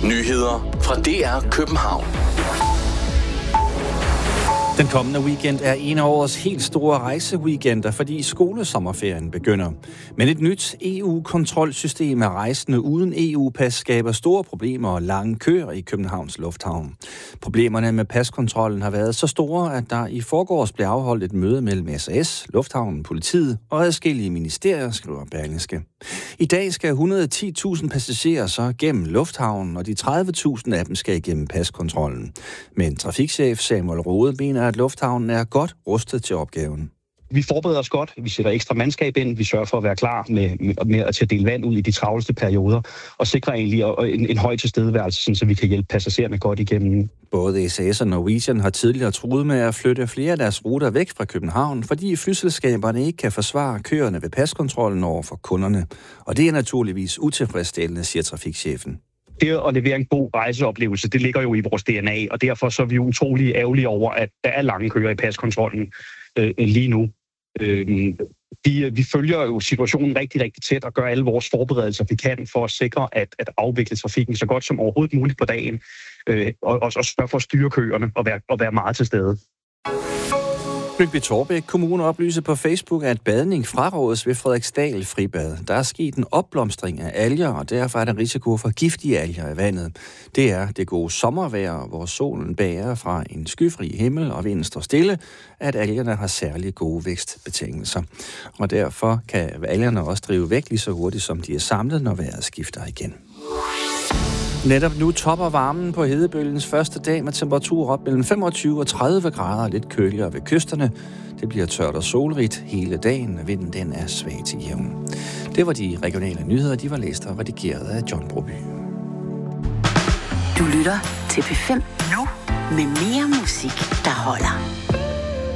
Nyheder fra DR København. Den kommende weekend er en af årets helt store rejseweekender, fordi skolesommerferien begynder. Men et nyt EU-kontrolsystem af rejsende uden EU-pas skaber store problemer og lange køer i Københavns Lufthavn. Problemerne med paskontrollen har været så store, at der i forgårs blev afholdt et møde mellem SAS, Lufthavnen, politiet og adskillige ministerier, skriver Berlingske. I dag skal 110.000 passagerer så gennem lufthavnen, og de 30.000 af dem skal igennem paskontrollen. Men trafikchef Samuel Rode mener, at lufthavnen er godt rustet til opgaven. Vi forbereder os godt, vi sætter ekstra mandskab ind, vi sørger for at være klar med at dele vand ud i de travleste perioder, og sikre egentlig en høj tilstedeværelse, så vi kan hjælpe passagererne godt igennem. Både SAS og Norwegian har tidligere truet med at flytte flere af deres ruter væk fra København, fordi flyselskaberne ikke kan forsvare køerne ved paskontrollen over for kunderne. Og det er naturligvis utilfredsstillende, siger trafikchefen. Det at levere en god rejseoplevelse, det ligger jo i vores DNA, og derfor så er vi utrolig ærgerlige over, at der er lange køer i paskontrollen lige nu. Vi følger jo situationen rigtig, rigtig tæt og gør alle vores forberedelser, vi kan, for at sikre at afvikle trafikken så godt som overhovedet muligt på dagen, og sørge for at styre køerne og være meget til stede. Lyngby-Taarbæk Kommune oplyser på Facebook, at badning frarådes ved Frederiksdal Fribad. Der er sket en opblomstring af alger, og derfor er der risiko for giftige alger i vandet. Det er det gode sommervejr, hvor solen bærer fra en skyfri himmel og vinden står stille, at algerne har særlig gode vækstbetingelser. Og derfor kan algerne også drive væk lige så hurtigt, som de er samlet, når vejret skifter igen. Netop nu topper varmen på hedebølgens første dag med temperaturer op mellem 25 og 30 grader, lidt køligere ved kysterne. Det bliver tørt og solrigt hele dagen, vinden den er svag til jævn. Det var de regionale nyheder, de var læst og redigeret af John Broby. Du lytter til P5 nu med mere musik, der holder.